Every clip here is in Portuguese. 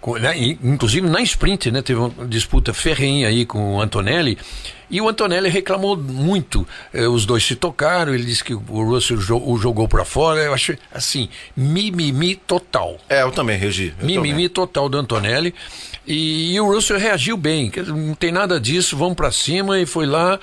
Inclusive na sprint, né? Teve uma disputa ferrenha aí com o Antonelli, e o Antonelli reclamou muito. Os dois se tocaram, ele disse que o Russell o jogou para fora. Eu acho assim, mimimi total. Eu também, Regi. Mimimi total do Antonelli. E o Russell reagiu bem, não tem nada disso, vamos para cima, e foi lá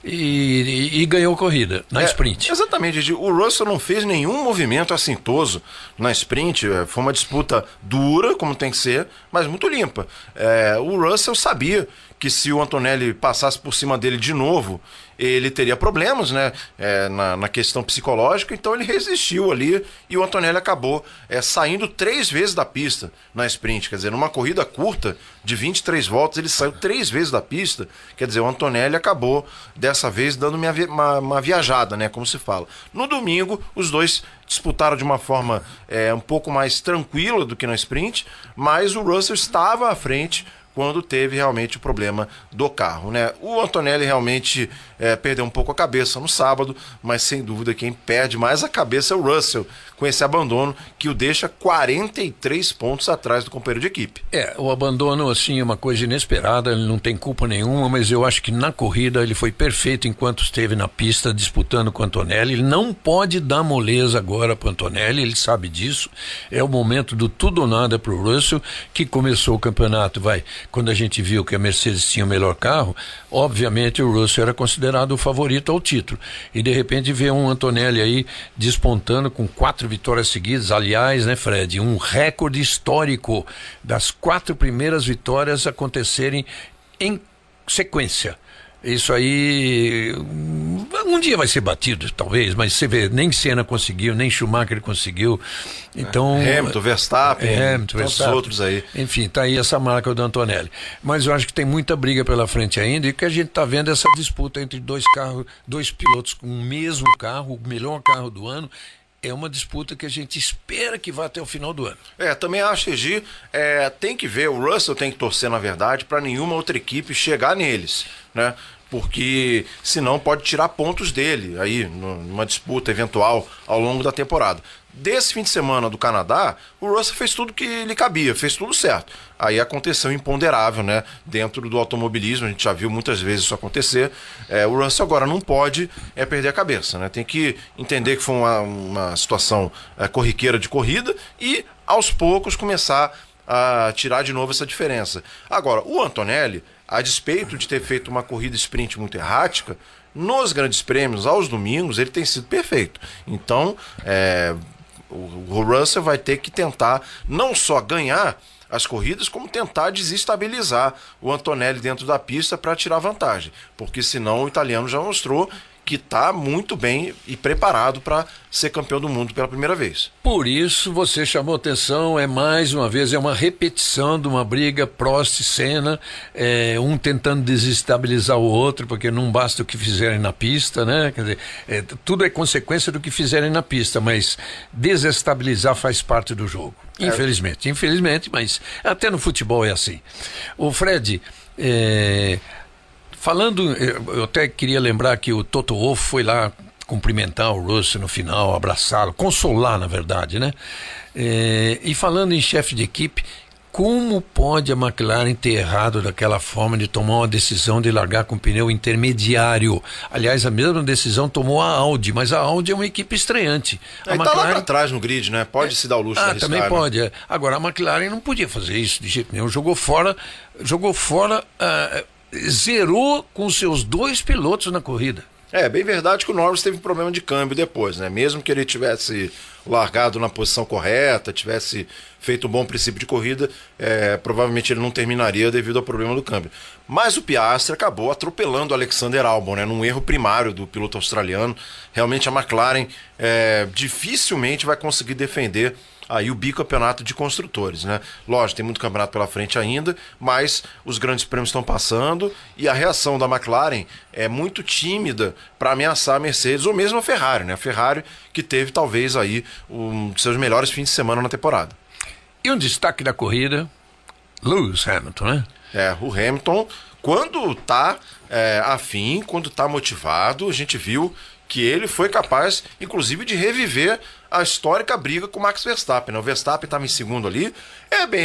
e ganhou a corrida na sprint. Exatamente, Gigi. O Russell não fez nenhum movimento assintoso na sprint. Foi uma disputa dura, como tem que ser, mas muito limpa. O Russell sabia que se o Antonelli passasse por cima dele de novo, ele teria problemas, né, na questão psicológica, então ele resistiu ali e o Antonelli acabou saindo 3 vezes da pista na sprint. Quer dizer, numa corrida curta de 23 voltas, ele saiu 3 vezes da pista. Quer dizer, o Antonelli acabou dessa vez dando uma viajada, né, como se fala. No domingo, os dois disputaram de uma forma um pouco mais tranquila do que na sprint, mas o Russell estava à frente quando teve realmente o problema do carro, né? O Antonelli realmente perdeu um pouco a cabeça no sábado, mas sem dúvida quem perde mais a cabeça é o Russell, com esse abandono que o deixa 43 pontos atrás do companheiro de equipe. O abandono, assim, é uma coisa inesperada, ele não tem culpa nenhuma, mas eu acho que na corrida ele foi perfeito enquanto esteve na pista disputando com o Antonelli. Ele não pode dar moleza agora para o Antonelli, ele sabe disso. É o momento do tudo ou nada para o Russell, que começou o campeonato, quando a gente viu que a Mercedes tinha o melhor carro, obviamente o Russell era considerado o favorito ao título. E de repente vê um Antonelli aí despontando com 4 vitórias seguidas. Aliás, né, Fred, um recorde histórico das 4 primeiras vitórias acontecerem em sequência. Isso aí um dia vai ser batido, talvez, mas você vê, nem Senna conseguiu, nem Schumacher conseguiu. Então, Hamilton, Verstappen, tantos outros aí. Enfim, tá aí essa marca do Antonelli. Mas eu acho que tem muita briga pela frente ainda, e que a gente tá vendo essa disputa entre dois pilotos com o mesmo carro, o melhor carro do ano. É uma disputa que a gente espera que vá até o final do ano. Também acho, Regi, tem que ver, o Russell tem que torcer, na verdade, para nenhuma outra equipe chegar neles, né? Porque senão pode tirar pontos dele aí numa disputa eventual ao longo da temporada. Desse fim de semana do Canadá, o Russell fez tudo que lhe cabia, fez tudo certo. Aí aconteceu imponderável, né? Dentro do automobilismo, a gente já viu muitas vezes isso acontecer. O Russell agora não pode perder a cabeça, né? Tem que entender que foi uma situação corriqueira de corrida e, aos poucos, começar a tirar de novo essa diferença. Agora, o Antonelli, a despeito de ter feito uma corrida sprint muito errática, nos grandes prêmios, aos domingos, ele tem sido perfeito. Então, o Russell vai ter que tentar não só ganhar as corridas, como tentar desestabilizar o Antonelli dentro da pista para tirar vantagem. Porque senão o italiano já mostrou que está muito bem e preparado para ser campeão do mundo pela primeira vez. Por isso você chamou atenção, mais uma vez, uma repetição de uma briga Prost e Senna, um tentando desestabilizar o outro, porque não basta o que fizerem na pista, né? Quer dizer, tudo é consequência do que fizerem na pista, mas desestabilizar faz parte do jogo. Infelizmente, mas até no futebol é assim. O Fred, falando, eu até queria lembrar que o Toto Wolff foi lá cumprimentar o Russell no final, abraçá-lo, consolar, na verdade, né? E falando em chefe de equipe, como pode a McLaren ter errado daquela forma de tomar uma decisão de largar com pneu intermediário? Aliás, a mesma decisão tomou a Audi, mas a Audi é uma equipe estreante. Tá lá para trás no grid, né? Pode se dar o luxo de arriscar, também pode. Né? Agora, a McLaren não podia fazer isso de jeito nenhum. Jogou fora, zerou com seus 2 pilotos na corrida. Bem verdade que o Norris teve problema de câmbio depois, né? Mesmo que ele tivesse largado na posição correta, tivesse feito um bom princípio de corrida, provavelmente ele não terminaria devido ao problema do câmbio. Mas o Piastri acabou atropelando o Alexander Albon, né? Num erro primário do piloto australiano. Realmente a McLaren dificilmente vai conseguir defender aí o bicampeonato de construtores, né? Lógico, tem muito campeonato pela frente ainda, mas os grandes prêmios estão passando e a reação da McLaren é muito tímida para ameaçar a Mercedes ou mesmo a Ferrari, né? A Ferrari que teve talvez aí um dos seus melhores fins de semana na temporada. E um destaque da corrida, Lewis Hamilton, né? O Hamilton, quando tá afim, quando tá motivado, a gente viu que ele foi capaz, inclusive, de reviver a histórica briga com o Max Verstappen, né? O Verstappen estava em segundo ali, bem